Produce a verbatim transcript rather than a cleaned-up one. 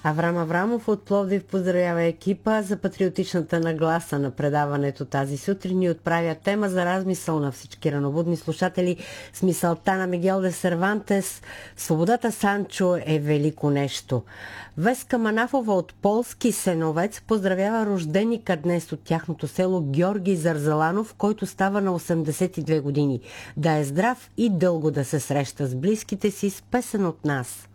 Аврам Аврамов от Пловдив поздравява екипа за патриотичната нагласа на предаването тази сутрин и отправя тема за размисъл на всички ранобудни слушатели с мисълта на Мигел де Сервантес: "Свободата, Санчо, е велико нещо." Веска Манафова от Полски Сеновец поздравява рожденика днес от тяхното село Георги Зарзаланов, който става на осемдесет и две години. Да е здрав и дълго да се среща с близките си, с песен от нас.